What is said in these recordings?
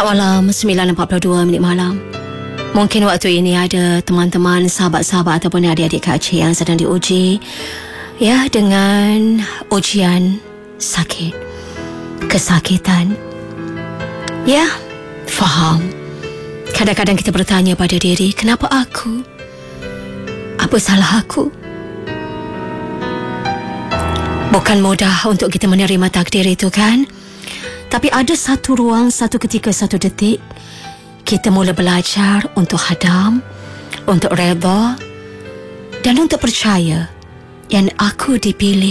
Selamat malam, 9.42 malam. Mungkin waktu ini ada teman-teman, sahabat-sahabat ataupun adik-adik Kak Cik yang sedang diuji dengan ujian sakit, kesakitan. Faham. Kadang-kadang kita bertanya pada diri, kenapa aku? Apa salah aku? Bukan mudah untuk kita menerima takdir itu, kan? Tapi ada satu ruang, satu ketika, satu detik kita mula belajar untuk hadam, untuk redha dan untuk percaya yang aku dipilih.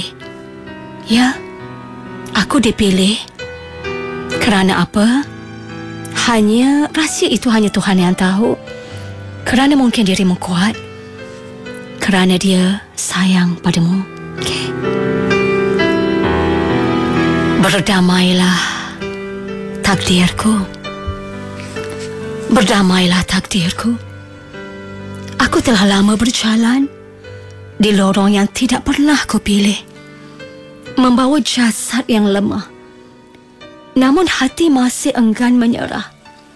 Aku dipilih. Kerana apa? Hanya rahsia itu hanya Tuhan yang tahu. Kerana mungkin dirimu kuat, kerana Dia sayang padamu. Okay. Berdamailah takdirku. Berdamailah takdirku. Aku telah lama berjalan di lorong yang tidak pernah ku pilih, membawa jasad yang lemah. Namun hati masih enggan menyerah.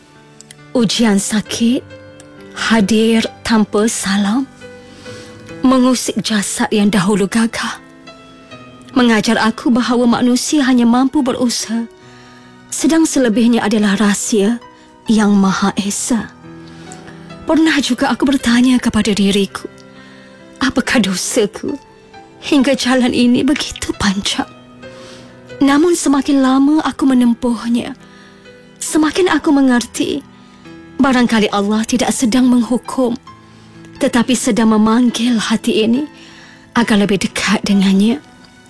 Ujian sakit hadir tanpa salam, mengusik jasad yang dahulu gagah, mengajar aku bahawa manusia hanya mampu berusaha, sedang selebihnya adalah rahsia yang Maha Esa. Pernah juga aku bertanya kepada diriku, apakah dosaku hingga jalan ini begitu panjang? Namun semakin lama aku menempuhnya, semakin aku mengerti, barangkali Allah tidak sedang menghukum, tetapi sedang memanggil hati ini agar lebih dekat dengannya.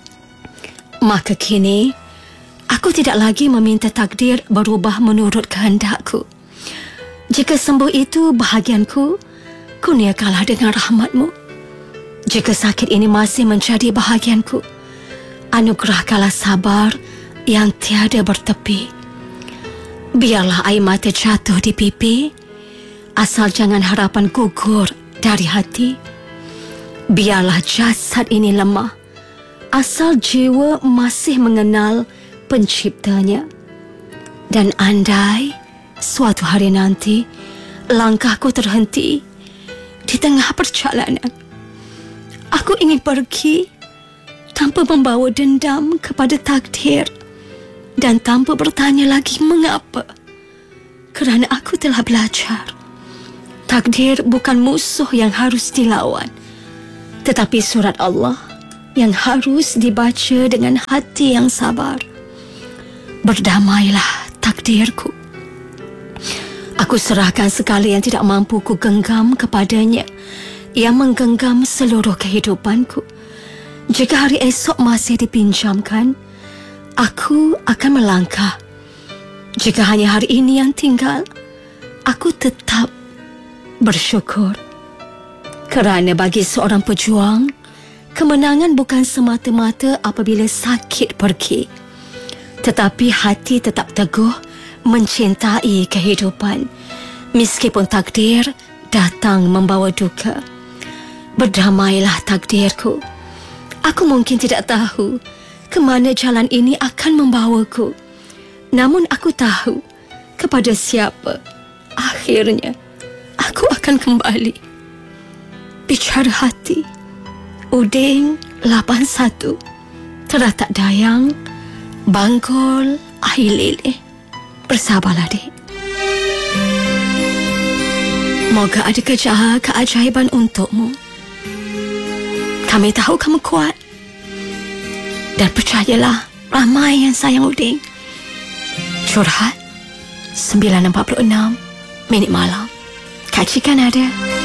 Maka kini aku tidak lagi meminta takdir berubah menurut kehendakku. Jika sembuh itu bahagianku, kurniakanlah dengan rahmat-Mu. Jika sakit ini masih menjadi bahagianku, anugerahkanlah sabar yang tiada bertepi. Biarlah air mata jatuh di pipi, asal jangan harapan gugur dari hati. Biarlah jasad ini lemah, asal jiwa masih mengenal Penciptanya. Dan andai suatu hari nanti langkahku terhenti di tengah perjalanan, aku ingin pergi tanpa membawa dendam kepada takdir dan tanpa bertanya lagi mengapa. Kerana aku telah belajar, takdir bukan musuh yang harus dilawan, tetapi surat Allah yang harus dibaca dengan hati yang sabar. Berdamailah takdirku. Aku serahkan segala yang tidak mampu ku genggam kepadanya, yang menggenggam seluruh kehidupanku. Jika hari esok masih dipinjamkan, aku akan melangkah. Jika hanya hari ini yang tinggal, aku tetap bersyukur. Kerana bagi seorang pejuang, kemenangan bukan semata-mata apabila sakit pergi, tetapi hati tetap teguh mencintai kehidupan, meskipun takdir datang membawa duka. Berdamailah takdirku. Aku mungkin tidak tahu ke mana jalan ini akan membawaku, namun aku tahu kepada siapa akhirnya aku akan kembali. Bicara hati, Uding 81, Teratak Dayang, Bangkol, Air Leleh. Bersabarlah, Dik. Moga ada keajaiban untukmu. Kami tahu kamu kuat. Dan percayalah, ramai yang sayang Uding. Curhat 9.46 malam. Kak Cik kan ada.